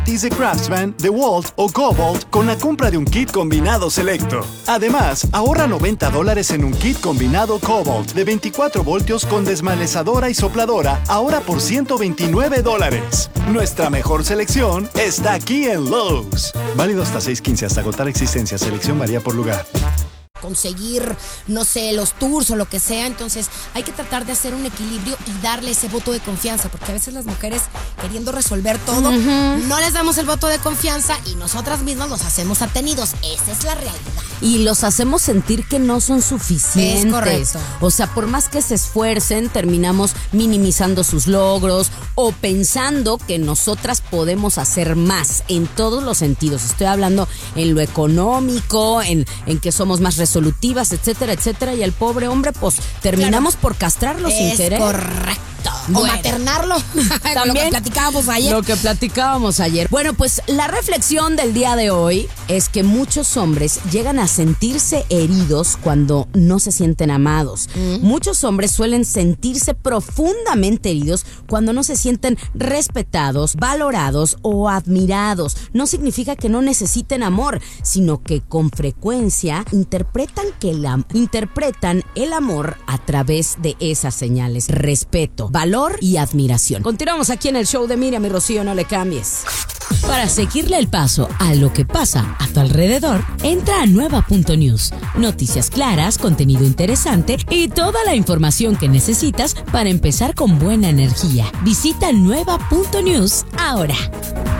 de Craftsman, DeWalt o Cobalt con la compra de un kit combinado selecto. Además, ahorra $90 en un kit combinado Cobalt de 24 voltios con desmalezadora y sopladora, ahora por $129. Nuestra mejor selección está aquí en Lowe's. Válido hasta 6/15 hasta agotar existencia. Selección varía por lugar. Conseguir, no sé, los tours o lo que sea. Entonces hay que tratar de hacer un equilibrio y darle ese voto de confianza, porque a veces las mujeres, queriendo resolver todo, no les damos el voto de confianza y nosotras mismas los hacemos atenidos. Esa es la realidad. Y los hacemos sentir que no son suficientes. Es correcto. O sea, por más que se esfuercen, terminamos minimizando sus logros o pensando que nosotras podemos hacer más en todos los sentidos. Estoy hablando en lo económico, en que somos más resolutivas, etcétera, etcétera. Y el pobre hombre, pues, terminamos por castrarlo sin querer. Es correcto. O Bueno. maternarlo. También lo que platicábamos ayer. Lo que platicábamos ayer. Bueno, pues la reflexión del día de hoy es que muchos hombres llegan a sentirse heridos cuando no se sienten amados. Muchos hombres suelen sentirse profundamente heridos cuando no se sienten respetados, valorados o admirados. No significa que no necesiten amor, sino que con frecuencia interpretan el amor a través de esas señales. Respeto, valor y admiración. Continuamos aquí en el show de Miriam y Rocío, no le cambies. Para seguirle el paso a lo que pasa a tu alrededor, entra a nueva.news. Noticias claras, contenido interesante y toda la información que necesitas para empezar con buena energía. Visita nueva.news ahora.